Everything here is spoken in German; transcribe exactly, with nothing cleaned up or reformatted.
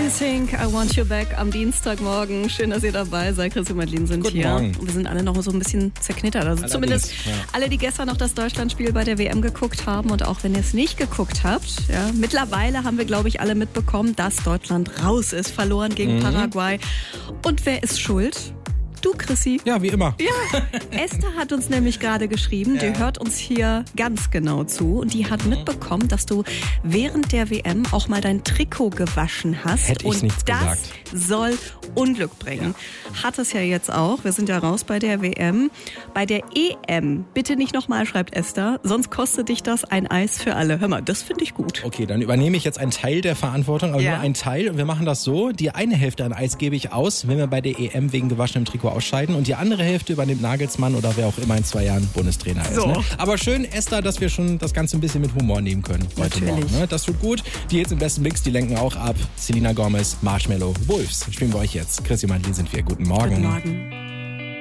N-Sync, I Want You Back am Dienstagmorgen. Schön, dass ihr dabei seid. Chris und Madeline sind Guten hier. Morgen. Und wir sind alle noch so ein bisschen zerknittert. Also Allerdings, zumindest ja. alle, die gestern noch das Deutschlandspiel bei der W M geguckt haben. Und auch wenn ihr es nicht geguckt habt. Ja, mittlerweile haben wir, glaube ich, alle mitbekommen, dass Deutschland raus ist. Verloren gegen Mhm. Paraguay. Und wer ist schuld? Du, Chrissy. Ja, wie immer. Ja, Esther hat uns nämlich gerade geschrieben, Ja. die hört uns hier ganz genau zu und die hat mitbekommen, dass du während der W M auch mal dein Trikot gewaschen hast. Hätte ich und nichts das gesagt. soll Unglück bringen. Hat es ja jetzt auch. Wir sind ja raus bei der W M. Bei der E M, bitte nicht nochmal, schreibt Esther, sonst kostet dich das ein Eis für alle. Hör mal, das finde ich gut. Okay, dann übernehme ich jetzt einen Teil der Verantwortung, aber Ja. nur einen Teil. Und wir machen das so, die eine Hälfte an Eis gebe ich aus, wenn wir bei der E M wegen gewaschenem Trikot ausscheiden. Und die andere Hälfte übernimmt Nagelsmann oder wer auch immer in zwei Jahren Bundestrainer ist. So. Ne? Aber schön, Esther, dass wir schon das Ganze ein bisschen mit Humor nehmen können heute Natürlich. Morgen. Ne? Das tut gut. Die Hits im besten Mix, die lenken auch ab. Selena Gomez, Marshmallow, Wolves. Spielen wir euch jetzt. Chris und Madeline sind wir. Guten Morgen. Guten Morgen.